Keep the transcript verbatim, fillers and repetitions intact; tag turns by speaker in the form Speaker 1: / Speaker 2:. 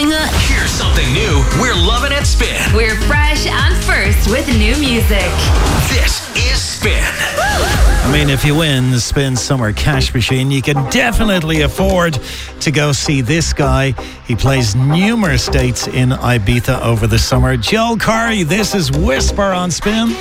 Speaker 1: banger.
Speaker 2: Here's something new we're loving at Spin.
Speaker 3: We're fresh and first with new music.
Speaker 2: This is Spin.
Speaker 4: I mean, if you win the Spin Summer Cash Machine, you can definitely afford to go see this guy. He plays numerous dates in Ibiza over the summer. Joel Corry, this is Whisper on Spin.